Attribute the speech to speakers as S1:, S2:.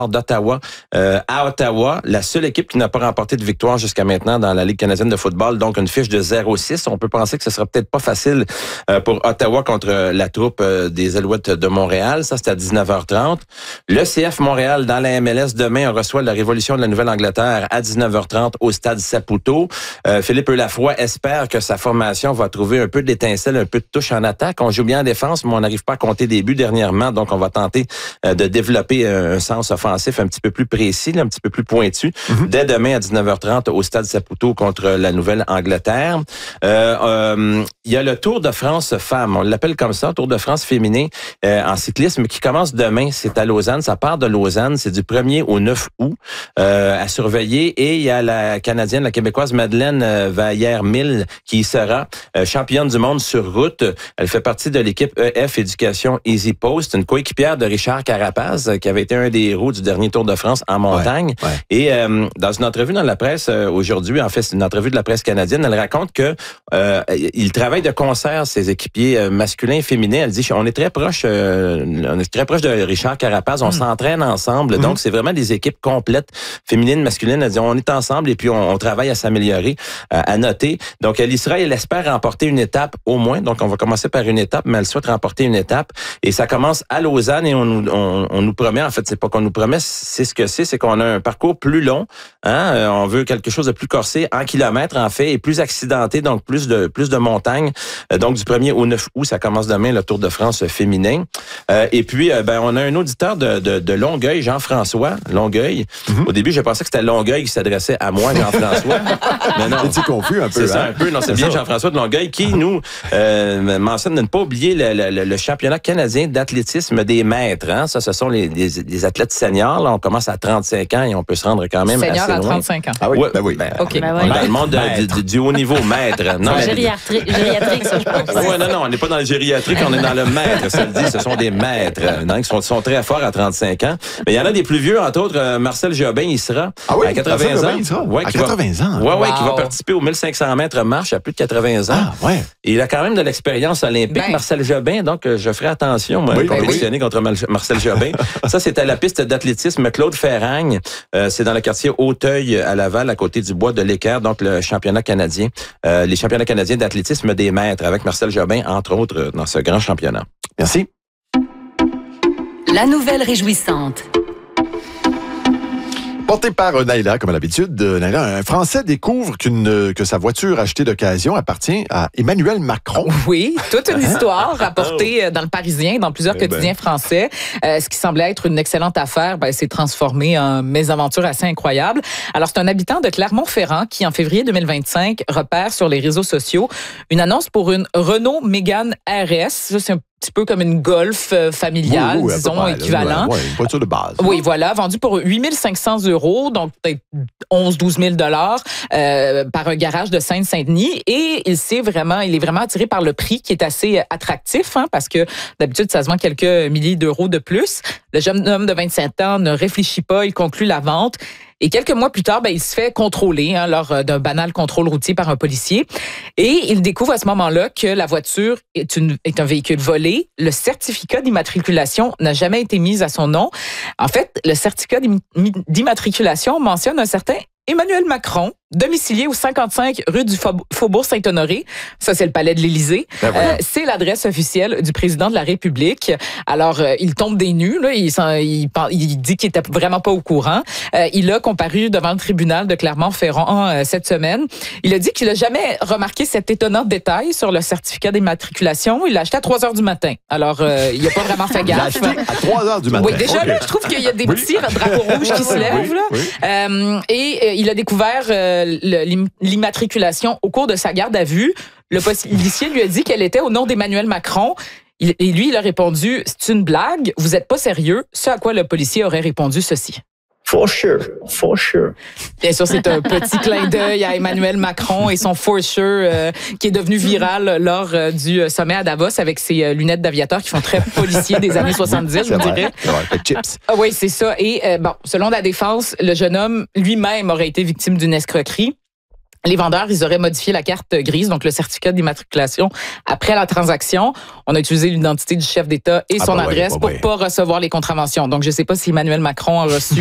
S1: d'Ottawa à Ottawa, la seule équipe qui n'a pas remporté de victoire jusqu'à maintenant dans la Ligue canadienne de football, donc une fiche de 0-6. On peut penser que ce sera peut-être pas facile pour Ottawa contre la troupe des Alouettes de Montréal. Ça, c'est à 19h30. Le CF Montréal dans la MLS demain, on reçoit la Révolution de la Nouvelle-Angleterre à 19h30 au stade Saputo. Philippe Lafroy espère que sa formation va trouver un peu d'étincelle, un peu de touche en attaque. On joue bien en défense, mais on n'arrive pas à compter des buts dernièrement, donc on va tenter de développer un sens offensif un petit peu plus précis, un petit peu plus pointu, dès demain à 19h30 au stade Saputo contre la Nouvelle-Angleterre. Il y a le Tour de France femmes, on l'appelle comme ça, Tour de France féminin en cyclisme, qui commence demain, c'est à Lausanne, ça part de Lausanne, c'est du 1er au 9 août à surveiller, et il y a la Canadienne, la Québécoise Madeleine Vallière-Mille qui y sera championne du monde sur route. Elle fait partie de l'équipe EF Éducation Easy Post, une coéquipière de Richard Carapaz, qui avait été un des héros du dernier Tour de France en montagne. Ouais. Et dans une entrevue dans la presse aujourd'hui, en fait, c'est une entrevue de la presse canadienne, elle raconte que ils travaillent de concert, ces équipiers masculins et féminins. Elle dit, on est très proche de Richard Carapaz, on s'entraîne ensemble, donc c'est vraiment des équipes complètes, féminines, masculines. Elle dit, on est ensemble et puis on travaille à s'améliorer, à noter. Donc, elle y sera, elle espère remporter une étape au moins. Donc, on va commencer par une étape, mais elle souhaite remporter une étape. Et ça commence à Lausanne et on nous promet, en fait, c'est pas qu'on nous promet, c'est ce que c'est qu'on a un parcours plus long. On veut quelque chose de plus corsé, en kilomètres en fait, et plus accidenté, donc plus de montagnes. Donc du 1er au 9 août, ça commence demain, le Tour de France féminin. Et puis, on a un auditeur de Longueuil, Jean-François Longueuil. Au début, je pensais que c'était Longueuil qui s'adressait à moi, Jean-François. Mais non.
S2: C'est confus un peu.
S1: C'est ça, un peu. Non, c'est bien Jean-François de Longueuil qui nous mentionne de ne pas oublier le championnat canadien d'athlétisme des maîtres. Ça, ce sont les athlètes seniors. Là, on commence à 35 ans et on peut se rendre quand même
S3: senior
S1: assez
S3: à
S1: loin.
S3: 35 ans.
S2: Ah oui,
S1: oui.
S3: OK.
S1: On est dans le monde du haut niveau, maître. Non,
S4: gériatrique, ça, je pense.
S1: Oui, non, on n'est pas dans le gériatrique, on est dans le maître. Ça le dit, ce sont des maîtres. Qui sont très forts à 35 ans. Mais il y en a des plus vieux, entre autres, Marcel Jobin, il sera à 80 ans.
S2: Ouais, à 80 ans.
S1: Oui, qui va participer aux 1500 mètres marche à plus de 80 ans.
S2: Ah, ouais.
S1: Et il a quand même de l'expérience olympique, Marcel Jobin, donc je ferai attention, moi, compétitionner contre Marcel Jobin. Ça, c'est à la piste d'athlétisme Claude Ferragne. C'est dans le quartier Hauteuil à Laval, à côté du bois de l'Équerre, donc le championnat canadien, les championnats canadiens d'athlétisme des maîtres, avec Marcel Jobin, entre autres, dans ce grand championnat.
S2: Merci.
S5: La nouvelle réjouissante.
S2: Porté par Naïla, comme à l'habitude, Naïla, un Français découvre que sa voiture achetée d'occasion appartient à Emmanuel Macron.
S3: Oui, toute une histoire rapportée dans le Parisien, dans plusieurs quotidiens français. Ce qui semblait être une excellente affaire, s'est transformé en mésaventure assez incroyable. Alors, c'est un habitant de Clermont-Ferrand qui, en février 2025, repère sur les réseaux sociaux une annonce pour une Renault Mégane RS. Ça, c'est un petit peu comme une Golf familiale, disons, équivalent.
S2: Oui, une voiture de base.
S3: Oui, voilà, vendue pour 8 500 €, donc peut-être 11-12 000 $ par un garage de Seine-Saint-Denis. Et il est vraiment attiré par le prix qui est assez attractif, parce que d'habitude, ça se vend quelques milliers d'euros de plus. Le jeune homme de 27 ans ne réfléchit pas, il conclut la vente. Et quelques mois plus tard, il se fait contrôler lors d'un banal contrôle routier par un policier. Et il découvre à ce moment-là que la voiture est un véhicule volé. Le certificat d'immatriculation n'a jamais été mis à son nom. En fait, le certificat d'immatriculation mentionne un certain Emmanuel Macron, domicilié au 55 rue du Faubourg Saint-Honoré. Ça, c'est le palais de l'Élysée. C'est l'adresse officielle du président de la République. Alors, il tombe des nues. Là. Il dit qu'il était vraiment pas au courant. Il a comparu devant le tribunal de Clermont-Ferrand cette semaine. Il a dit qu'il a jamais remarqué cet étonnant détail sur le certificat d'immatriculation. Il l'a acheté à 3 heures du matin. Alors, il n'a pas vraiment fait gaffe.
S2: Il l'a acheté à 3 heures du matin.
S3: Oui, déjà, là, je trouve qu'il y a des petits drapeaux rouges qui se lèvent. Là. Et il a découvert l'immatriculation au cours de sa garde à vue. Le policier lui a dit qu'elle était au nom d'Emmanuel Macron. Et lui, il a répondu, c'est une blague, vous n'êtes pas sérieux. Ce à quoi le policier aurait répondu ceci.
S6: For sure.
S3: Bien sûr, c'est un petit clin d'œil à Emmanuel Macron et son for sure qui est devenu viral lors du sommet à Davos avec ses lunettes d'aviateur qui font très policier des années 70, je vous dirais.
S2: Chips.
S3: Oui, c'est ça. Et selon la défense, le jeune homme lui-même aurait été victime d'une escroquerie. les vendeurs, ils auraient modifié la carte grise, donc le certificat d'immatriculation, après la transaction. On a utilisé l'identité du chef d'État et son adresse pour pas recevoir les contraventions. Donc, je sais pas si Emmanuel Macron a reçu